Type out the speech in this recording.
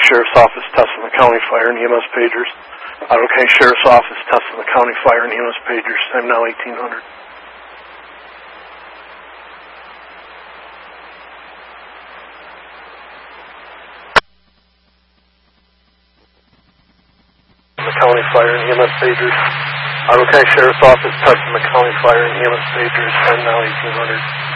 Sheriff's Office, Tustin County Fire and EMS pagers. Ottawa County Sheriff's Office, Tustin County Fire and EMS pagers. Time now 1800. County Fire and EMS pagers. Ottawa County Sheriff's Office, Tustin County Fire and EMS pagers. Time now 1800.